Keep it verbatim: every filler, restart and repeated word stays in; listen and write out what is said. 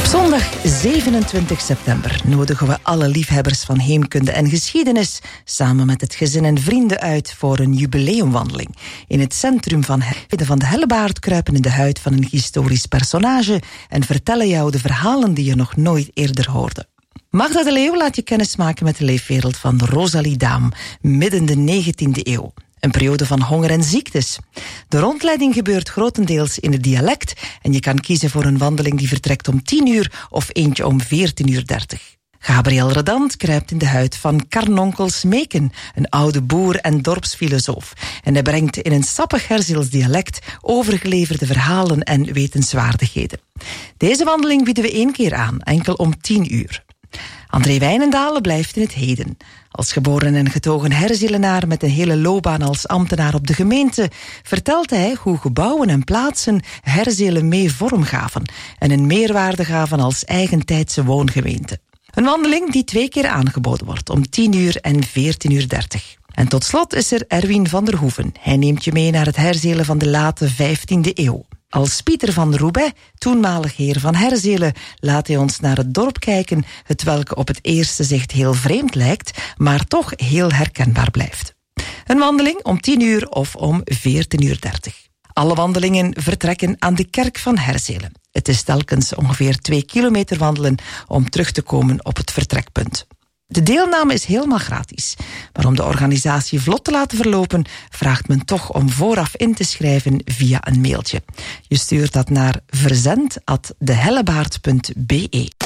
Zondag zevenentwintig september nodigen we alle liefhebbers van heemkunde en geschiedenis samen met het gezin en vrienden uit voor een jubileumwandeling. In het centrum van, He- van de Hellebaard kruipen in de huid van een historisch personage en vertellen jou de verhalen die je nog nooit eerder hoorde. Magda de Leeuw laat je kennismaken met de leefwereld van Rosalie Daam, midden de negentiende eeuw. Een periode van honger en ziektes. De rondleiding gebeurt grotendeels in het dialect en je kan kiezen voor een wandeling die vertrekt om tien uur of eentje om veertien uur dertig. Gabriel Redant kruipt in de huid van Karnonkel Smeken, een oude boer en dorpsfilosoof. En hij brengt in een sappig Herzeels dialect overgeleverde verhalen en wetenswaardigheden. Deze wandeling bieden we één keer aan, enkel om tien uur. André Wijnendalen blijft in het heden. Als geboren en getogen Herzelenaar met een hele loopbaan als ambtenaar op de gemeente, vertelt hij hoe gebouwen en plaatsen Herzelen mee vorm gaven en een meerwaarde gaven als eigentijdse woongemeente. Een wandeling die twee keer aangeboden wordt, om tien uur en veertien uur dertig. En tot slot is er Erwin van der Hoeven. Hij neemt je mee naar het Herzelen van de late vijftiende eeuw. Als Pieter van Roubaix, toenmalig heer van Herzelen, laat hij ons naar het dorp kijken, het welke op het eerste zicht heel vreemd lijkt, maar toch heel herkenbaar blijft. Een wandeling om tien uur of om veertien uur dertig. Alle wandelingen vertrekken aan de kerk van Herzelen. Het is telkens ongeveer twee kilometer wandelen om terug te komen op het vertrekpunt. De deelname is helemaal gratis, maar om de organisatie vlot te laten verlopen, vraagt men toch om vooraf in te schrijven via een mailtje. Je stuurt dat naar verzend apenstaartje dehellebaard punt be.